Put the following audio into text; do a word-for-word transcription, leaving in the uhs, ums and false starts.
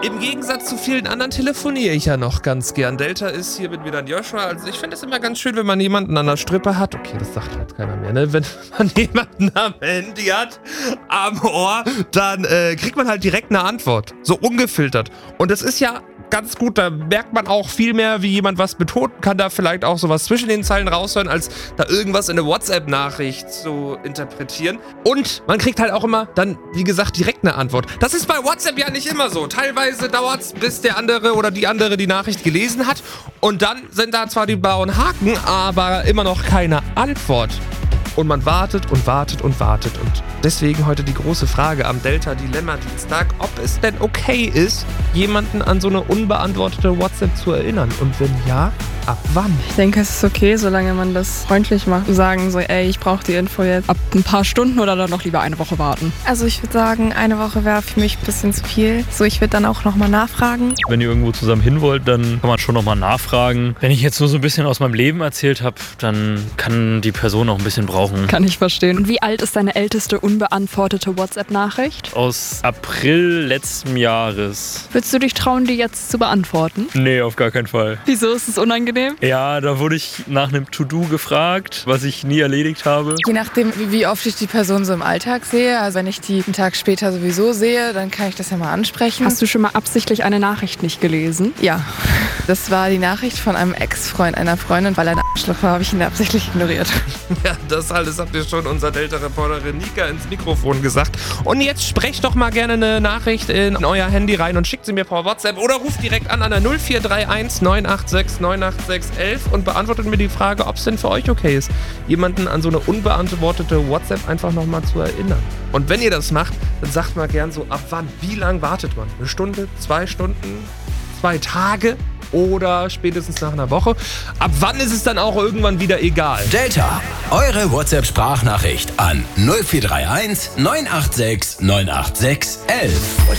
Im Gegensatz zu vielen anderen telefoniere ich ja noch ganz gern. Delta ist, hier bin wieder ein Joshua. Also ich finde es immer ganz schön, wenn man jemanden an der Strippe hat. Okay, das sagt halt keiner mehr, ne? Wenn man jemanden am Handy hat, am Ohr, dann äh, kriegt man halt direkt eine Antwort. So ungefiltert. Und das ist ja ganz gut, da merkt man auch viel mehr, wie jemand was betont, kann da vielleicht auch sowas zwischen den Zeilen raushören, als da irgendwas in eine WhatsApp-Nachricht zu interpretieren. Und man kriegt halt auch immer dann, wie gesagt, direkt eine Antwort. Das ist bei WhatsApp ja nicht immer so. Teilweise dauert es, bis der andere oder die andere die Nachricht gelesen hat und dann sind da zwar die blauen Haken, aber immer noch keine Antwort. Und man wartet und wartet und wartet. Und deswegen heute die große Frage am Delta-Dilemma-Dienstag, ob es denn okay ist, jemanden an so eine unbeantwortete WhatsApp zu erinnern. Und wenn ja, ab wann? Ich denke, es ist okay, solange man das freundlich macht. Sagen so, ey, ich brauche die Info jetzt ab ein paar Stunden oder dann noch lieber eine Woche warten. Also ich würde sagen, eine Woche wäre für mich ein bisschen zu viel. So, ich würde dann auch nochmal nachfragen. Wenn ihr irgendwo zusammen hin wollt, dann kann man schon nochmal nachfragen. Wenn ich jetzt nur so ein bisschen aus meinem Leben erzählt habe, dann kann die Person auch ein bisschen brauchen. Kann ich verstehen. Und wie alt ist deine älteste unbeantwortete WhatsApp-Nachricht? Aus April letzten Jahres. Würdest du dich trauen, die jetzt zu beantworten? Nee, auf gar keinen Fall. Wieso ist es unangenehm? Ja, da wurde ich nach einem To-Do gefragt, was ich nie erledigt habe. Je nachdem, wie oft ich die Person so im Alltag sehe. Also wenn ich die einen Tag später sowieso sehe, dann kann ich das ja mal ansprechen. Hast du schon mal absichtlich eine Nachricht nicht gelesen? Ja. Das war die Nachricht von einem Ex-Freund einer Freundin, weil er ein Arschloch war, habe ich ihn absichtlich ignoriert. Ja, das alles habt ihr schon unserer Delta-Reporterin Nika ins Mikrofon gesagt. Und jetzt sprecht doch mal gerne eine Nachricht in euer Handy rein und schickt sie mir per WhatsApp oder ruft direkt an an der null vier drei eins neun acht sechs neun acht sechs elf und beantwortet mir die Frage, ob es denn für euch okay ist, jemanden an so eine unbeantwortete WhatsApp einfach nochmal zu erinnern. Und wenn ihr das macht, dann sagt mal gern so, ab wann, wie lang wartet man? Eine Stunde, zwei Stunden, zwei Tage? Oder spätestens nach einer Woche. Ab wann ist es dann auch irgendwann wieder egal? Delta, eure WhatsApp-Sprachnachricht an null vier drei eins neun acht sechs neun acht sechs elf.